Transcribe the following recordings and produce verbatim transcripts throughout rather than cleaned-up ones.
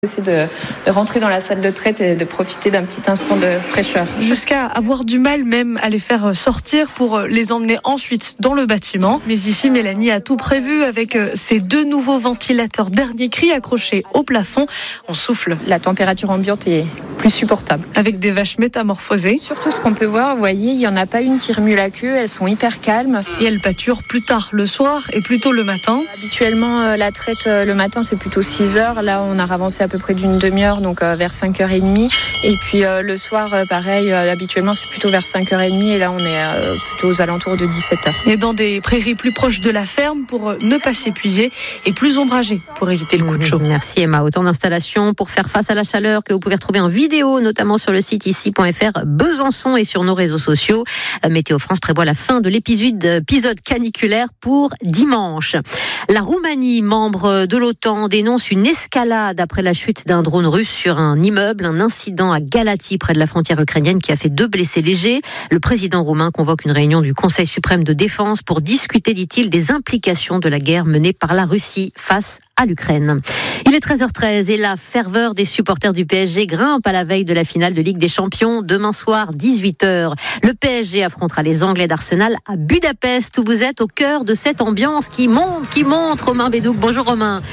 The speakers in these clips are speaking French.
C'est de, de rentrer dans la salle de traite et de profiter d'un petit instant de fraîcheur. Jusqu'à avoir du mal même à les faire sortir pour les emmener ensuite dans le bâtiment. Mais ici, Mélanie a tout prévu avec ces deux nouveaux ventilateurs dernier cri accrochés au plafond. On souffle. La température ambiante est plus supportable. Avec des vaches métamorphosées. Surtout ce qu'on peut voir, vous voyez, il n'y en a pas une qui remue la queue, elles sont hyper calmes. Et elles pâturent plus tard le soir et plus tôt le matin. Habituellement, la traite le matin, c'est plutôt six heures. Là, on a ravancé à peu près d'une demi-heure, donc euh, vers cinq heures trente. Et puis euh, le soir, euh, pareil, euh, habituellement, c'est plutôt vers cinq heures trente. Et là, on est euh, plutôt aux alentours de dix-sept heures. Et dans des prairies plus proches de la ferme pour ne pas s'épuiser et plus ombragées pour éviter le coup de chaud. Merci Emma. Autant d'installations pour faire face à la chaleur que vous pouvez retrouver en vidéo, notamment sur le site ici point f r, Besançon et sur nos réseaux sociaux. Météo France prévoit la fin de l'épisode, épisode caniculaire pour dimanche. La Roumanie, membre de l'OTAN, dénonce une escalade après la chute d'un drone russe sur un immeuble, un incident à Galati près de la frontière ukrainienne qui a fait deux blessés légers. Le président roumain convoque une réunion du Conseil suprême de défense pour discuter, dit-il, des implications de la guerre menée par la Russie face à l'Ukraine. Il est treize heures treize et la ferveur des supporters du P S G grimpe à la veille de la finale de Ligue des Champions. Demain soir, dix-huit heures, le P S G affrontera les Anglais d'Arsenal à Budapest, où vous êtes au cœur de cette ambiance qui monte, qui monte. Romain Bédouc, bonjour Romain.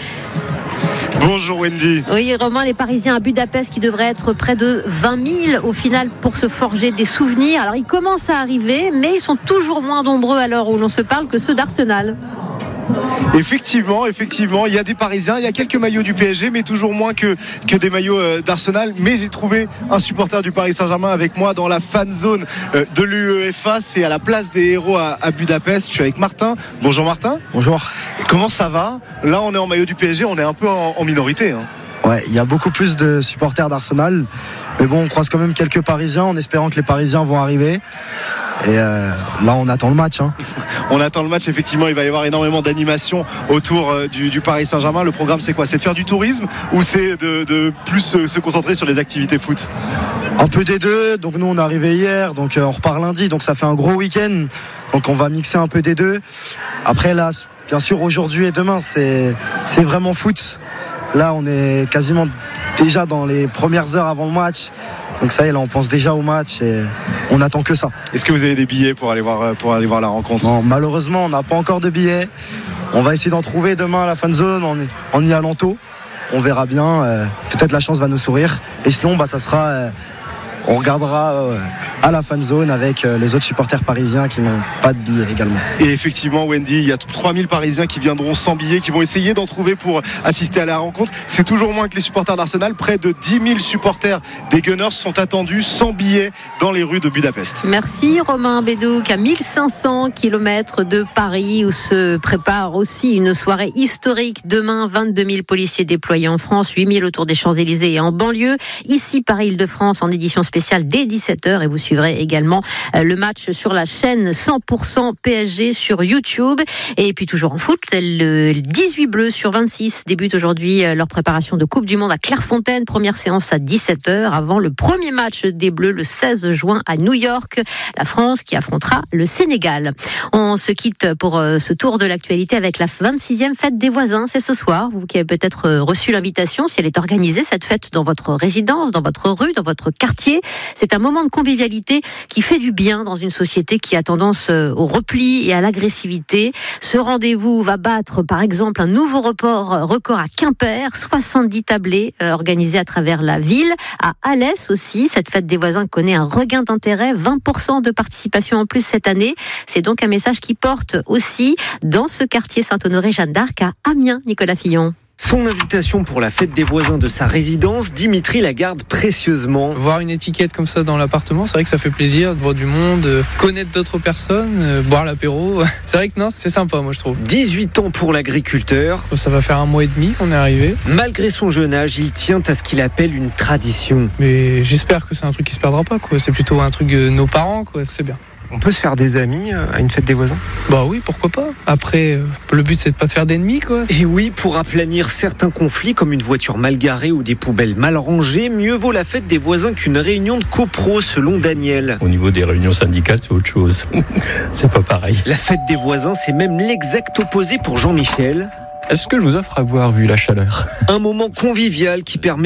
Bonjour Wendy. Oui Romain, les Parisiens à Budapest qui devraient être près de vingt mille au final pour se forger des souvenirs. Alors ils commencent à arriver, mais ils sont toujours moins nombreux à l'heure où l'on se parle que ceux d'Arsenal. Effectivement, effectivement, il y a des Parisiens, il y a quelques maillots du P S G, mais toujours moins que, que des maillots d'Arsenal. Mais j'ai trouvé un supporter du Paris Saint-Germain avec moi dans la fan zone de l'UEFA. C'est à la place des héros à, à Budapest. Je suis avec Martin. Bonjour Martin. Bonjour. Comment ça va ? Là, on est en maillot du P S G, on est un peu en, en minorité. Hein. Ouais, il y a beaucoup plus de supporters d'Arsenal. Mais bon, on croise quand même quelques Parisiens en espérant que les Parisiens vont arriver. Et euh, là, on attend le match. Hein. On attend le match, effectivement. Il va y avoir énormément d'animation autour euh, du, du Paris Saint-Germain. Le programme, c'est quoi ? C'est de faire du tourisme ou c'est de, de plus se, se concentrer sur les activités foot ? Un peu des deux. Donc nous, on est arrivé hier, donc euh, on repart lundi. Donc ça fait un gros week-end. Donc on va mixer un peu des deux. Après, là, bien sûr, aujourd'hui et demain, c'est, c'est vraiment foot. Là, on est quasiment déjà dans les premières heures avant le match. Donc ça y est, là on pense déjà au match et on n'attend que ça. Est-ce que vous avez des billets pour aller voir, pour aller voir la rencontre ? Non, malheureusement on n'a pas encore de billets. On va essayer d'en trouver demain à la fan zone en, en y allant tôt. On verra bien, euh, peut-être la chance va nous sourire. Et sinon bah, ça sera, euh, on regardera euh, à la fan zone avec euh, les autres supporters parisiens qui n'ont pas de billets également. Et effectivement Wendy, il y a trois mille Parisiens qui viendront sans billets, qui vont essayer d'en trouver pour assister à la rencontre. C'est toujours moins que les supporters d'Arsenal. Près de dix mille supporters des Gunners sont attendus sans billets dans les rues de Budapest. Merci Romain Bédouc. À mille cinq cents kilomètres de Paris où se prépare aussi une soirée historique. Demain, vingt-deux mille policiers déployés en France, huit mille autour des Champs-Élysées et en banlieue. Ici, Paris-Île-de-France en édition spéciale dès dix-sept heures et vous suivrez également le match sur la chaîne cent pour cent P S G sur YouTube. Et puis toujours en foot, le dix-huit Bleus sur vingt-six débutent aujourd'hui leur préparation de Coupe du Monde à Clairefontaine. Première séance à dix-sept heures avant le premier match des Bleus le seize juin à New York. La France qui affrontera le Sénégal. On se quitte pour ce tour de l'actualité avec la vingt-sixième fête des voisins. C'est ce soir. Vous qui avez peut-être reçu l'invitation, si elle est organisée, cette fête dans votre résidence, dans votre rue, dans votre quartier. C'est un moment de convivialité qui fait du bien dans une société qui a tendance au repli et à l'agressivité. Ce rendez-vous va battre par exemple un nouveau record, record à Quimper, soixante-dix tablés euh, organisés à travers la ville. À Alès aussi, cette fête des voisins connaît un regain d'intérêt, vingt pour cent de participation en plus cette année. C'est donc un message qui porte aussi dans ce quartier Saint-Honoré-Jeanne d'Arc à Amiens, Nicolas Fillon. Son invitation pour la fête des voisins de sa résidence, Dimitri la garde précieusement. Voir une étiquette comme ça dans l'appartement, c'est vrai que ça fait plaisir de voir du monde, euh, connaître d'autres personnes, euh, boire l'apéro. C'est vrai que non, c'est sympa moi je trouve. dix-huit ans pour l'agriculteur. Ça va faire un mois et demi qu'on est arrivé. Malgré son jeune âge, il tient à ce qu'il appelle une tradition. Mais j'espère que c'est un truc qui se perdra pas, quoi. C'est plutôt un truc de nos parents, quoi. C'est bien. On peut se faire des amis à une fête des voisins ? Bah oui, pourquoi pas. Après, euh, le but c'est de pas te faire d'ennemis, quoi. Et oui, pour aplanir certains conflits comme une voiture mal garée ou des poubelles mal rangées, mieux vaut la fête des voisins qu'une réunion de copro, selon Daniel. Au niveau des réunions syndicales, c'est autre chose. C'est pas pareil. La fête des voisins, c'est même l'exact opposé pour Jean-Michel. Est-ce que je vous offre à boire vu la chaleur ? Un moment convivial qui permet